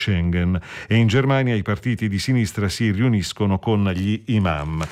Schengen, e in Germania i partiti di sinistra si riuniscono con gli imam.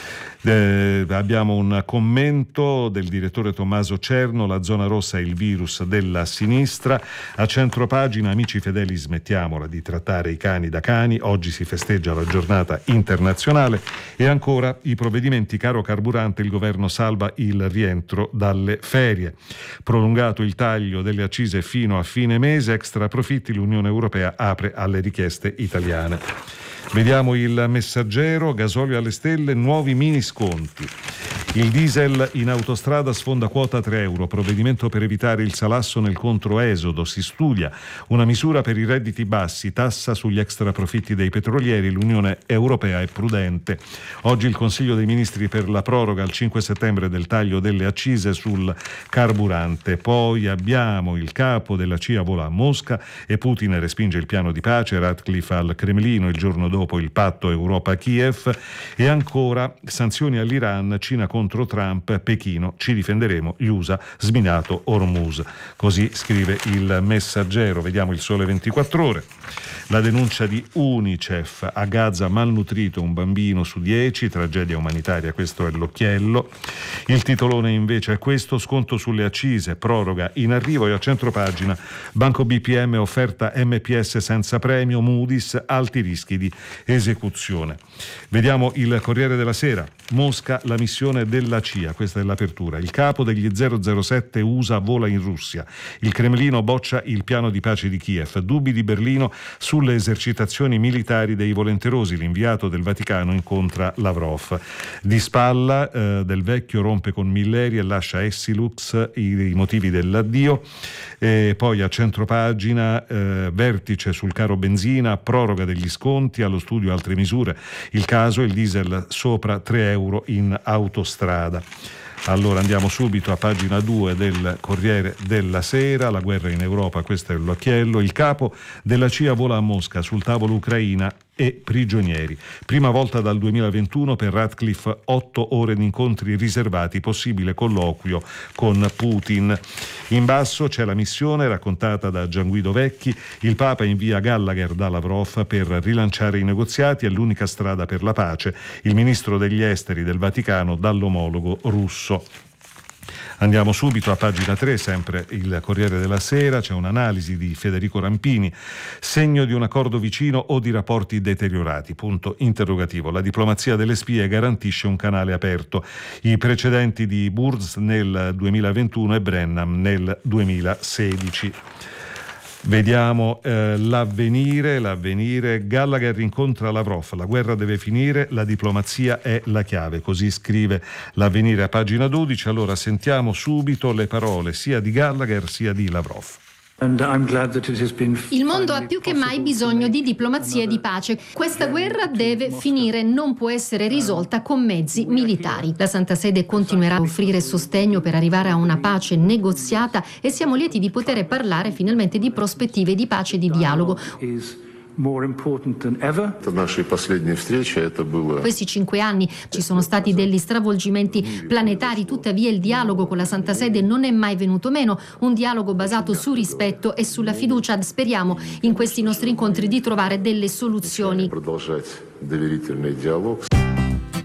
Abbiamo un commento del direttore Tommaso Cerno: la zona rossa è il virus della sinistra. A centropagina: amici fedeli, smettiamola di trattare i cani da cani, oggi si festeggia la giornata internazionale. E ancora i provvedimenti caro carburante, il governo salva il rientro dalle ferie, prolungato il taglio delle accise fino a fine mese, extra profitti, l'Unione Europea apre alle richieste italiane. Vediamo il Messaggero: gasolio alle stelle, nuovi mini sconti. Il diesel in autostrada sfonda quota 3 euro, provvedimento per evitare il salasso nel controesodo. Si studia una misura per i redditi bassi, tassa sugli extra profitti dei petrolieri, l'Unione Europea è prudente. Oggi il Consiglio dei Ministri per la proroga al 5 settembre del taglio delle accise sul carburante. Poi abbiamo il capo della CIA vola a Mosca e Putin respinge il piano di pace, Ratcliffe al Cremlino il giorno dopo il patto Europa-Kiev. E ancora sanzioni all'Iran, Cina contro Trump, Pechino, ci difenderemo, gli USA sminato Hormuz. Così scrive il Messaggero. Vediamo il Sole 24 Ore. La denuncia di Unicef: a Gaza malnutrito un bambino su 10, tragedia umanitaria, questo è l'occhiello. Il titolone invece è questo: sconto sulle accise, proroga in arrivo. E a centropagina: Banco BPM offerta MPS senza premio, Moody's alti rischi di esecuzione. Vediamo il Corriere della Sera: Mosca, la missione della CIA, questa è l'apertura. Il capo degli 007 USA vola in Russia. Il Cremlino boccia il piano di pace di Kiev. Dubbi di Berlino sulle esercitazioni militari dei volenterosi. L'inviato del Vaticano incontra Lavrov. Di spalla Del Vecchio rompe con Milleri e lascia Essilux, i motivi dell'addio. E poi a centropagina vertice sul caro benzina, proroga degli sconti, allo studio altre misure. Il caso: il diesel sopra 3 euro in autostrada. Allora andiamo subito a pagina 2 del Corriere della Sera: la guerra in Europa, questo è l'occhiello. Il capo della CIA vola a Mosca, sul tavolo Ucraina e prigionieri. Prima volta dal 2021 per Ratcliffe 8 ore di incontri riservati, possibile colloquio con Putin. In basso c'è la missione raccontata da Gianguido Vecchi: il Papa invia Gallagher da Lavrov per rilanciare i negoziati, è l'unica strada per la pace. Il ministro degli esteri del Vaticano dall'omologo russo. Andiamo subito a pagina 3, sempre il Corriere della Sera, c'è un'analisi di Federico Rampini: segno di un accordo vicino o di rapporti deteriorati? Punto interrogativo. La diplomazia delle spie garantisce un canale aperto. I precedenti di Burns nel 2021 e Brennan nel 2016. Vediamo l'avvenire. Gallagher incontra Lavrov, la guerra deve finire, la diplomazia è la chiave, così scrive l'avvenire a pagina 12. Allora sentiamo subito le parole sia di Gallagher sia di Lavrov. Il mondo ha più che mai bisogno di diplomazia e di pace. Questa guerra deve finire, non può essere risolta con mezzi militari. La Santa Sede continuerà a offrire sostegno per arrivare a una pace negoziata e siamo lieti di poter parlare finalmente di prospettive di pace e di dialogo. Questi 5 anni ci sono stati degli stravolgimenti planetari, tuttavia il dialogo con la Santa Sede non è mai venuto meno, un dialogo basato su rispetto e sulla fiducia. Speriamo in questi nostri incontri di trovare delle soluzioni.